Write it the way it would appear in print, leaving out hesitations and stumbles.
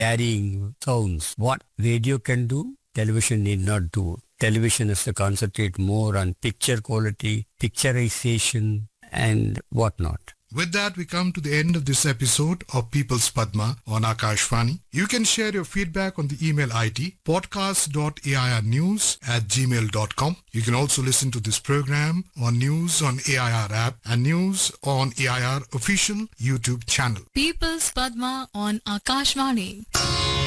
carrying sounds. What radio can do, television need not do. Television has to concentrate more on picture quality, picturization, and whatnot. With that, we come to the end of this episode of People's Padma on Akashvani. You can share your feedback on the email ID podcast.airnews@gmail.com. You can also listen to this program on News on AIR app and News on AIR official YouTube channel. People's Padma on Akashvani.